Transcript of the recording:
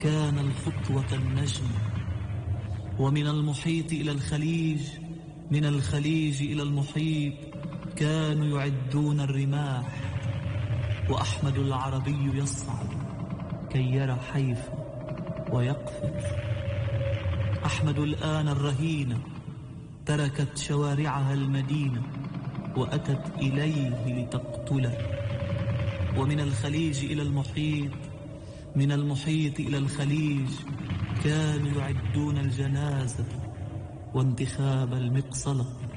كان الخطوة كالنجم. ومن المحيط إلى الخليج، من الخليج إلى المحيط كانوا يعدون الرماح. وأحمد العربي يصعد كي يرى حيفا ويقفز. أحمد الآن الرهينة تركت شوارعها المدينة وأتت إليه لتقتله. ومن الخليج إلى المحيط، من المحيط إلى الخليج كانوا يعدون الجنازة وانتخاب المقصلة.